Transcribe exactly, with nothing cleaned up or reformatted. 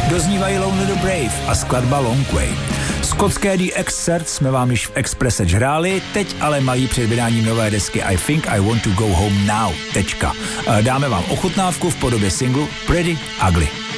Doznívají Lonely the Brave a skladba Long Way. Skotské The Excerpt jsme vám již v Expresse hráli, teď ale mají před vydáním nové desky I Think I Want to Go Home Now. Tečka. Dáme vám ochutnávku v podobě singlu Pretty Ugly.